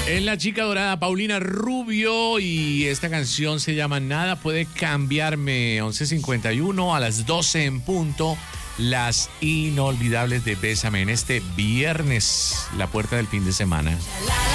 Es la chica dorada Paulina Rubio y esta canción se llama Nada Puede Cambiarme. 11:51 a las 12 en punto. Las inolvidables de Bésame en este viernes, la puerta del fin de semana.